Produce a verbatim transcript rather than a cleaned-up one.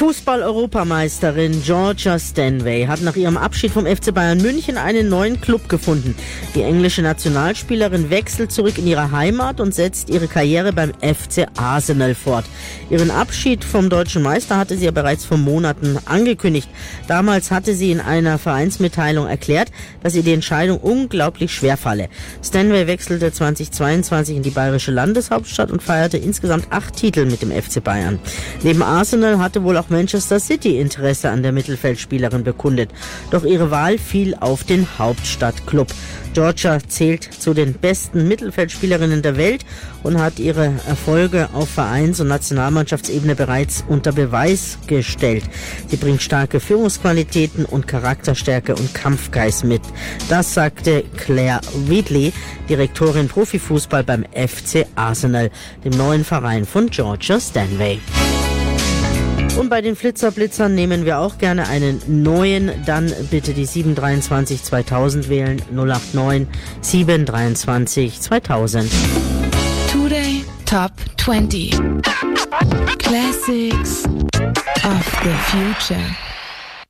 Fußball-Europameisterin Georgia Stanway hat nach ihrem Abschied vom F C Bayern München einen neuen Club gefunden. Die englische Nationalspielerin wechselt zurück in ihre Heimat und setzt ihre Karriere beim F C Arsenal fort. Ihren Abschied vom deutschen Meister hatte sie ja bereits vor Monaten angekündigt. Damals hatte sie in einer Vereinsmitteilung erklärt, dass ihr die Entscheidung unglaublich schwer falle. Stanway wechselte zweitausendzweiundzwanzig in die bayerische Landeshauptstadt und feierte insgesamt acht Titel mit dem F C Bayern. Neben Arsenal hatte wohl auch Manchester City Interesse an der Mittelfeldspielerin bekundet. Doch ihre Wahl fiel auf den Hauptstadtklub. Georgia zählt zu den besten Mittelfeldspielerinnen der Welt und hat ihre Erfolge auf Vereins- und Nationalmannschaftsebene bereits unter Beweis gestellt. Sie bringt starke Führungsqualitäten und Charakterstärke und Kampfgeist mit. Das sagte Claire Wheatley, Direktorin Profifußball beim F C Arsenal, dem neuen Verein von Georgia Stanway. Und bei den Flitzerblitzern nehmen wir auch gerne einen neuen. Dann bitte die sieben drei zwei zweitausend wählen. null acht neun sieben drei zwei zweitausend. Today Top zwanzig. Classics of the Future.